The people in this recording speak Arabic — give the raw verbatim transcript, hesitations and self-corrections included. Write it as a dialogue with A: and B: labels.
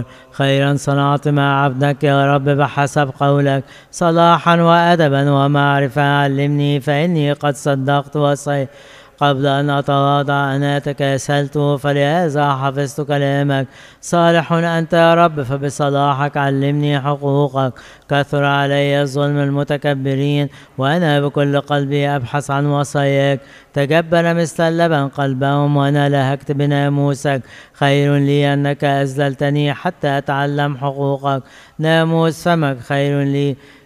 A: خيرا صنعت مع عبدك يا رب بحسب قولك، صلاحا وأدبا ومعرفة علمني، فإني قد صدقت وصيت قبل أن أتواضع أنا تكاسلت، فلهذا حفظت كلامك. صالح أنت يا رب فبصلاحك علمني حقوقك، كثر علي ظلم المتكبرين وأنا بكل قلبي أبحث عن وصاياك. تجبر مثل اللبن قلبهم وأنا لهجت بناموسك، خير لي أنك أذللتني حتى أتعلم حقوقك. ناموس فمك خير لي